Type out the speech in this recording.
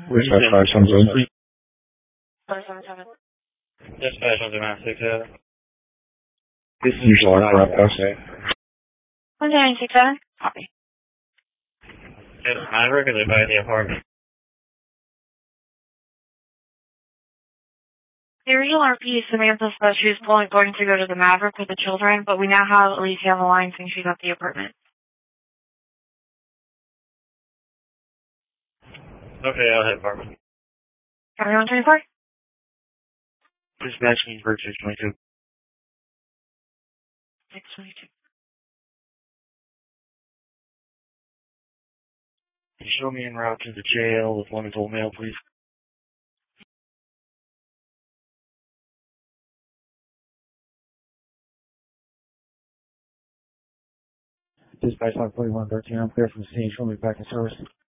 Dispatch 577. 577. Dispatch on domestic. This is usual interrupt us. 1967. Copy. It's Maverick, or they by the apartment? The original RP Samantha said she was going to go to the Maverick with the children, but we now have Alicia on the line saying she's at the apartment. Okay, I'll hit apartment. 7124? Dispatch Kingsburg 622. 622. Can you show me en route to the jail with one adult male, please? Dispatch 4113. I'm clear from the scene. Show me back in service.